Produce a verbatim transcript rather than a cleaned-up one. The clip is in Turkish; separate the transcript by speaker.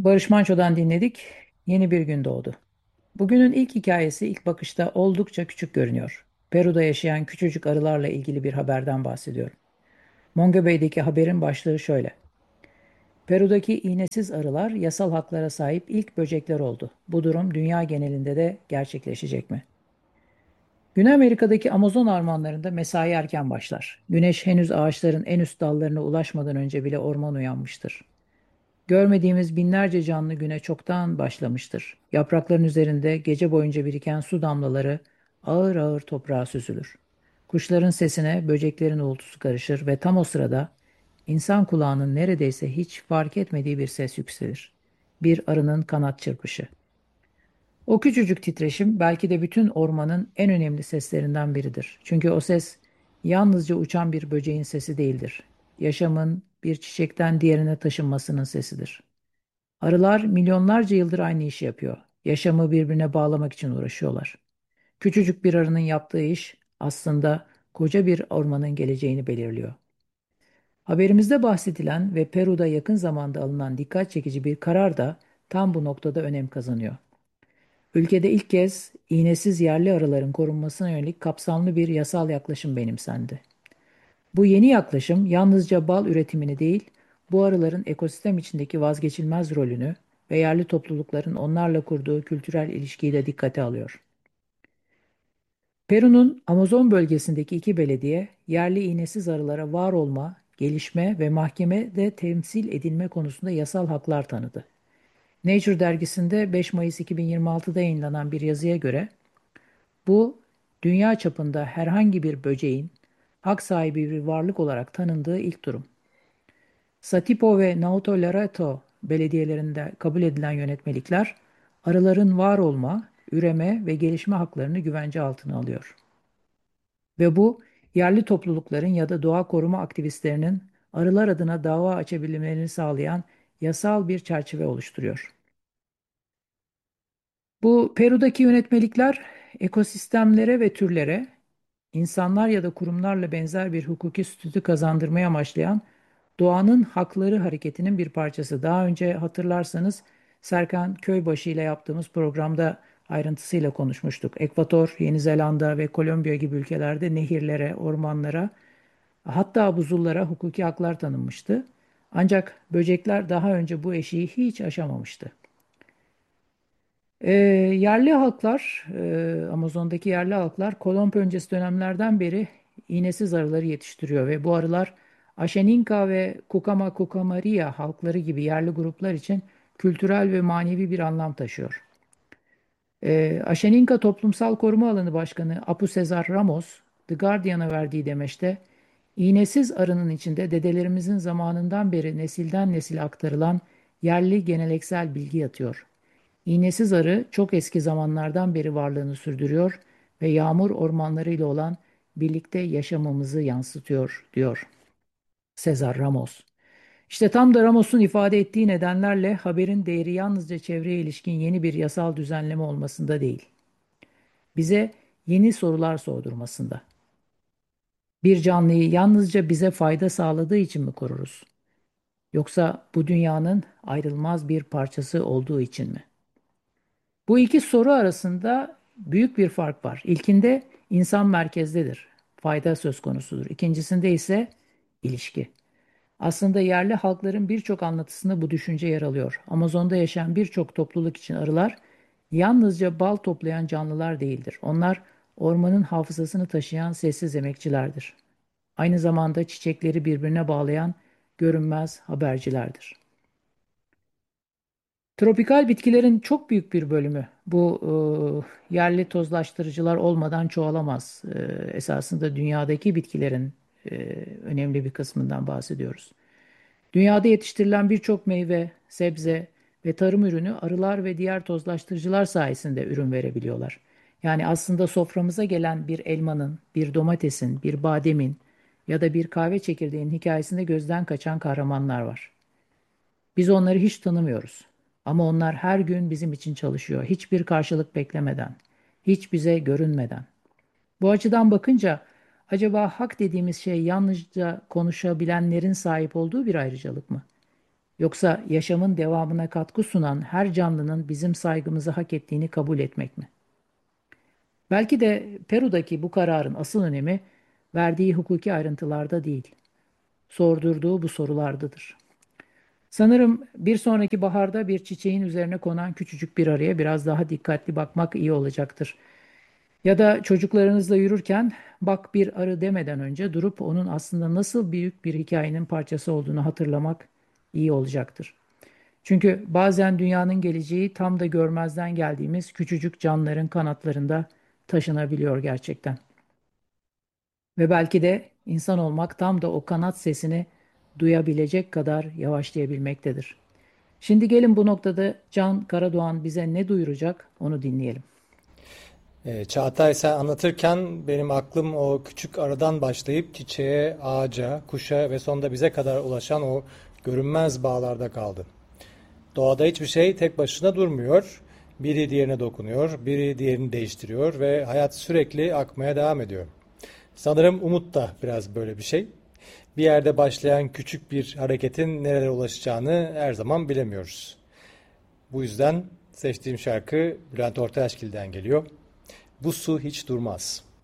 Speaker 1: Barış Manço'dan dinledik. Yeni bir gün doğdu. Bugünün ilk hikayesi ilk bakışta oldukça küçük görünüyor. Peru'da yaşayan küçücük arılarla ilgili bir haberden bahsediyorum. Mongabey'deki haberin başlığı şöyle. Peru'daki iğnesiz arılar yasal haklara sahip ilk böcekler oldu. Bu durum dünya genelinde de gerçekleşecek mi? Güney Amerika'daki Amazon ormanlarında mesai erken başlar. Güneş henüz ağaçların en üst dallarına ulaşmadan önce bile orman uyanmıştır. Görmediğimiz binlerce canlı güne çoktan başlamıştır. Yaprakların üzerinde gece boyunca biriken su damlaları ağır ağır toprağa süzülür. Kuşların sesine böceklerin uğultusu karışır ve tam o sırada insan kulağının neredeyse hiç fark etmediği bir ses yükselir. Bir arının kanat çırpışı. O küçücük titreşim belki de bütün ormanın en önemli seslerinden biridir. Çünkü o ses yalnızca uçan bir böceğin sesi değildir. Yaşamın bir çiçekten diğerine taşınmasının sesidir. Arılar milyonlarca yıldır aynı işi yapıyor. Yaşamı birbirine bağlamak için uğraşıyorlar. Küçücük bir arının yaptığı iş aslında koca bir ormanın geleceğini belirliyor. Haberimizde bahsedilen ve Peru'da yakın zamanda alınan dikkat çekici bir karar da tam bu noktada önem kazanıyor. Ülkede ilk kez iğnesiz yerli arıların korunmasına yönelik kapsamlı bir yasal yaklaşım benimsendi. Bu yeni yaklaşım yalnızca bal üretimini değil, bu arıların ekosistem içindeki vazgeçilmez rolünü ve yerli toplulukların onlarla kurduğu kültürel ilişkiyi de dikkate alıyor. Peru'nun Amazon bölgesindeki iki belediye, yerli iğnesiz arılara var olma, gelişme ve mahkemede temsil edilme konusunda yasal haklar tanıdı. Nature dergisinde beş Mayıs iki bin yirmi altıda yayınlanan bir yazıya göre, bu dünya çapında herhangi bir böceğin hak sahibi bir varlık olarak tanındığı ilk durum. Satipo ve Naoto Loreto belediyelerinde kabul edilen yönetmelikler, arıların var olma, üreme ve gelişme haklarını güvence altına alıyor. Ve bu, yerli toplulukların ya da doğa koruma aktivistlerinin arılar adına dava açabilmelerini sağlayan yasal bir çerçeve oluşturuyor. Bu Peru'daki yönetmelikler ekosistemlere ve türlere insanlar ya da kurumlarla benzer bir hukuki statü kazandırmaya amaçlayan Doğanın Hakları Hareketi'nin bir parçası. Daha önce hatırlarsanız Serkan Köybaşı ile yaptığımız programda ayrıntısıyla konuşmuştuk. Ekvator, Yeni Zelanda ve Kolombiya gibi ülkelerde nehirlere, ormanlara, hatta buzullara hukuki haklar tanınmıştı. Ancak böcekler daha önce bu eşiği hiç aşamamıştı. Ee, yerli halklar, e, Amazon'daki yerli halklar kolon öncesi dönemlerden beri iğnesiz arıları yetiştiriyor ve bu arılar Ashaninka ve Kukama Kukamaria halkları gibi yerli gruplar için kültürel ve manevi bir anlam taşıyor. Ee, Ashaninka Toplumsal Koruma Alanı Başkanı Apu Cesar Ramos, The Guardian'a verdiği demeçte, iğnesiz arının içinde dedelerimizin zamanından beri nesilden nesile aktarılan yerli geleneksel bilgi yatıyor. İğnesiz arı çok eski zamanlardan beri varlığını sürdürüyor ve yağmur ormanlarıyla olan birlikte yaşamamızı yansıtıyor, diyor Cesar Ramos. İşte tam da Ramos'un ifade ettiği nedenlerle haberin değeri yalnızca çevreye ilişkin yeni bir yasal düzenleme olmasında değil, bize yeni sorular sordurmasında. Bir canlıyı yalnızca bize fayda sağladığı için mi koruruz? Yoksa bu dünyanın ayrılmaz bir parçası olduğu için mi? Bu iki soru arasında büyük bir fark var. İlkinde insan merkezdedir. Fayda söz konusudur. İkincisinde ise ilişki. Aslında yerli halkların birçok anlatısında bu düşünce yer alıyor. Amazon'da yaşayan birçok topluluk için arılar yalnızca bal toplayan canlılar değildir. Onlar ormanın hafızasını taşıyan sessiz emekçilerdir. Aynı zamanda çiçekleri birbirine bağlayan görünmez habercilerdir. Tropikal bitkilerin çok büyük bir bölümü bu e, yerli tozlaştırıcılar olmadan çoğalamaz. E, esasında dünyadaki bitkilerin e, önemli bir kısmından bahsediyoruz. Dünyada yetiştirilen birçok meyve, sebze ve tarım ürünü arılar ve diğer tozlaştırıcılar sayesinde ürün verebiliyorlar. Yani aslında soframıza gelen bir elmanın, bir domatesin, bir bademin ya da bir kahve çekirdeğinin hikayesinde gözden kaçan kahramanlar var. Biz onları hiç tanımıyoruz. Ama onlar her gün bizim için çalışıyor. Hiçbir karşılık beklemeden, hiç bize görünmeden. Bu açıdan bakınca acaba hak dediğimiz şey yalnızca konuşabilenlerin sahip olduğu bir ayrıcalık mı? Yoksa yaşamın devamına katkı sunan her canlının bizim saygımızı hak ettiğini kabul etmek mi? Belki de Peru'daki bu kararın asıl önemi verdiği hukuki ayrıntılarda değil, sordurduğu bu sorulardadır. Sanırım bir sonraki baharda bir çiçeğin üzerine konan küçücük bir arıya biraz daha dikkatli bakmak iyi olacaktır. Ya da çocuklarınızla yürürken bak bir arı demeden önce durup onun aslında nasıl büyük bir hikayenin parçası olduğunu hatırlamak iyi olacaktır. Çünkü bazen dünyanın geleceği tam da görmezden geldiğimiz küçücük canlıların kanatlarında taşınabiliyor gerçekten. Ve belki de insan olmak tam da o kanat sesini duyabilecek kadar yavaşlayabilmektedir. Şimdi gelin bu noktada Can Karadoğan bize ne duyuracak onu dinleyelim.
Speaker 2: Ee, Çağatay sen anlatırken benim aklım o küçük aradan başlayıp çiçeğe, ağaca, kuşa ve sonunda bize kadar ulaşan o görünmez bağlarda kaldı. Doğada hiçbir şey tek başına durmuyor. Biri diğerine dokunuyor, biri diğerini değiştiriyor ve hayat sürekli akmaya devam ediyor. Sanırım umut da biraz böyle bir şey. Bir yerde başlayan küçük bir hareketin nerelere ulaşacağını her zaman bilemiyoruz. Bu yüzden seçtiğim şarkı Bülent Ortaçgil'den geliyor. Bu su hiç durmaz.